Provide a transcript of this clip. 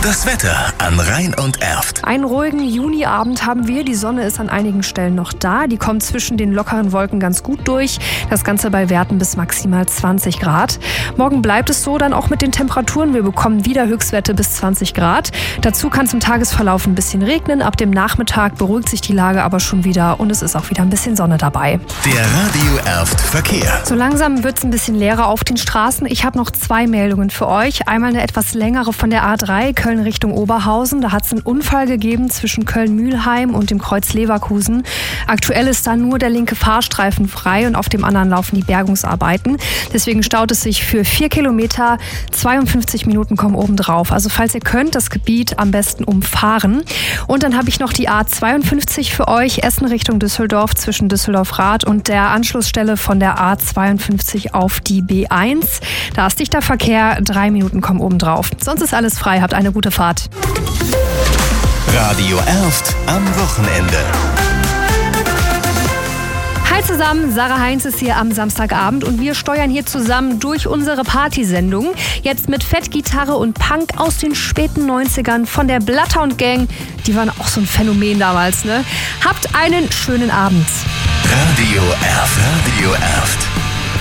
Das Wetter an Rhein und Erft. Einen ruhigen Juniabend haben wir. Die Sonne ist an einigen Stellen noch da. Die kommt zwischen den lockeren Wolken ganz gut durch. Das Ganze bei Werten bis maximal 20 Grad. Morgen bleibt es so, dann auch mit den Temperaturen. Wir bekommen wieder Höchstwerte bis 20 Grad. Dazu kann es im Tagesverlauf ein bisschen regnen. Ab dem Nachmittag beruhigt sich die Lage aber schon wieder und es ist auch wieder ein bisschen Sonne dabei. Der Radio Erft Verkehr. So langsam wird es ein bisschen leerer auf den Straßen. Ich habe noch 2 Meldungen für euch. Einmal eine etwas längere von der A3 Köln Richtung Oberhausen. Da hat es einen Unfall gegeben zwischen Köln-Mühlheim und dem Kreuz Leverkusen. Aktuell ist da nur der linke Fahrstreifen frei und auf dem anderen laufen die Bergungsarbeiten. Deswegen staut es sich für 4 Kilometer. 52 Minuten kommen obendrauf. Also falls ihr könnt, das Gebiet am besten umfahren. Und dann habe ich noch die A52 für euch. Essen Richtung Düsseldorf zwischen Düsseldorf-Rath und der Anschlussstelle von der A52 auf die B1. Da ist dichter Verkehr. 3 Minuten kommen obendrauf. Sonst ist alles frei. Habt eine gute Fahrt. Radio Erft am Wochenende. Hi zusammen, Sarah Heinz ist hier am Samstagabend und wir steuern hier zusammen durch unsere Partysendung. Jetzt mit Fettgitarre und Punk aus den späten 90ern von der Bloodhound Gang. Die waren auch so ein Phänomen damals, ne? Habt einen schönen Abend. Radio Erft. Radio Erft.